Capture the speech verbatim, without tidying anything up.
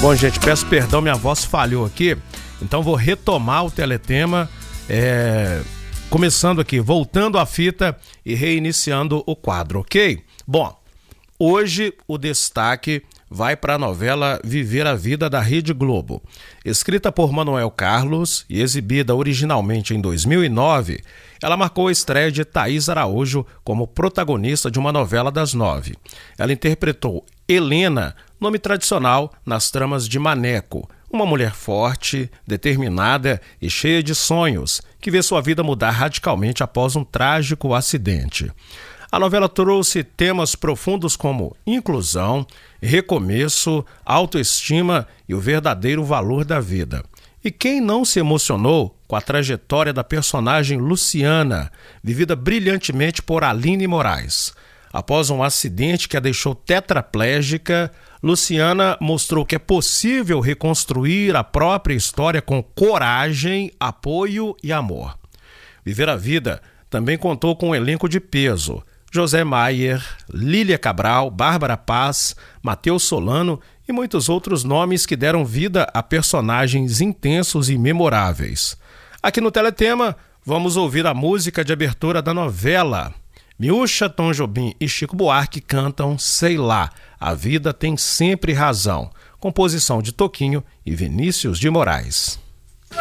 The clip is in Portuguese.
Bom, gente, peço perdão, minha voz falhou aqui, então vou retomar o teletema, é, começando aqui, voltando à fita e reiniciando o quadro, ok? Bom, hoje o destaque vai para a novela Viver a Vida da Rede Globo. Escrita por Manuel Carlos e exibida originalmente em dois mil e nove, ela marcou a estreia de Thaís Araújo como protagonista de uma novela das nove. Ela interpretou Helena, nome tradicional nas tramas de Maneco, uma mulher forte, determinada e cheia de sonhos, que vê sua vida mudar radicalmente após um trágico acidente. A novela trouxe temas profundos como inclusão, recomeço, autoestima e o verdadeiro valor da vida. E quem não se emocionou com a trajetória da personagem Luciana, vivida brilhantemente por Aline Moraes? Após um acidente que a deixou tetraplégica, Luciana mostrou que é possível reconstruir a própria história com coragem, apoio e amor. Viver a Vida também contou com um elenco de peso: José Maier, Lília Cabral, Bárbara Paz, Matheus Solano e muitos outros nomes que deram vida a personagens intensos e memoráveis. Aqui no Teletema, vamos ouvir a música de abertura da novela. Miúcha, Tom Jobim e Chico Buarque cantam Sei Lá, a vida tem sempre razão. Composição de Toquinho e Vinícius de Moraes.